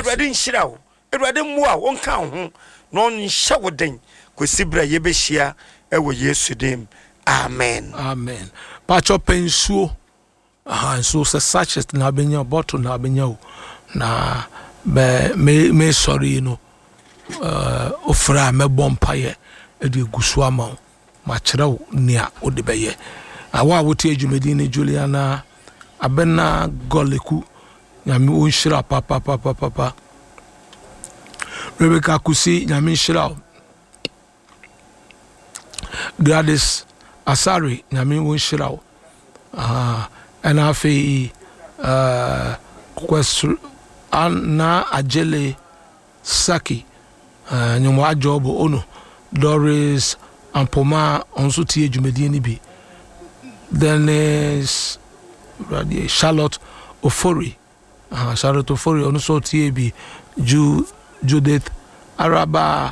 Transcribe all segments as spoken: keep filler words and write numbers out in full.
Awurade nhyira wo Awurade mmoa wo nka ho na on nhyɛ wo den kwesi bra yebehia ewo Yesu dim amen amen pacho pensuo aha so se sachet na benya bottle na benya wo na be me me sorry no uh ofra me bompaye e de gusu ama ma kyerɛw nia wo de beye awa wote adwumadi ne Juliana abena goleku nyame wo nhyira papa papa papa Rebecca Kusi nyame nhyira Gladys Asari nyame wo nhyira wo ah and afi uh question Anna Ajele Saki uh nyomo ajobo ono Doris Ampoma onso tie adwumadi ni bi then is Charlotte Ofori uh, Charlotte Ofori ono so tie bi Ju Judith Araba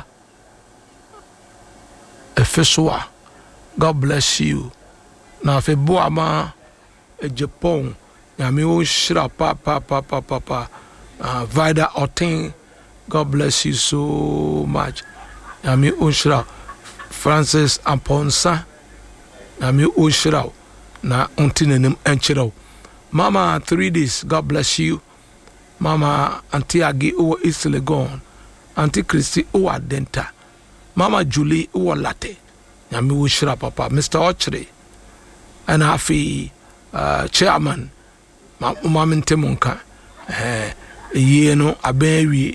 Efesua God bless you na fe boama Japan nyame wo shira pa pa pa pa pa pa uh, Vida Otin God bless you so much nyame wo shira Francis Amponsa nyame wo shira na ontinenem enchiro Mama three days God bless you Mama Auntie Agi o East Legon Auntie Christy o Adenta Mama Julie o Latte nyame wo shira papa Mister Ochre and afi uh, chairman ma mama ntemunka eh ye no abewi